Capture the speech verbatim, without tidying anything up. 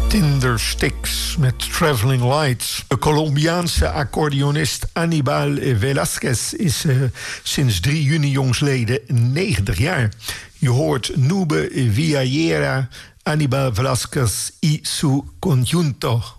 Tindersticks met Traveling Lights. De Colombiaanse accordeonist Aníbal Velázquez is uh, sinds drie juni jongsleden negentig jaar. Je hoort Nube Villayera, Aníbal Velázquez y su conjunto.